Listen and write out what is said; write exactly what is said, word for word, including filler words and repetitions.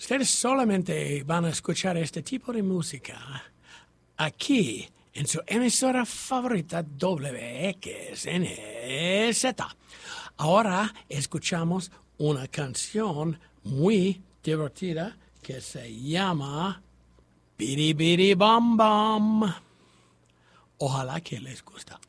ustedes solamente van a escuchar este tipo de música aquí en su emisora favorita W X N Z. Ahora escuchamos una canción muy divertida que se llama Bidi Bidi Bam Bam. Ojalá que les guste.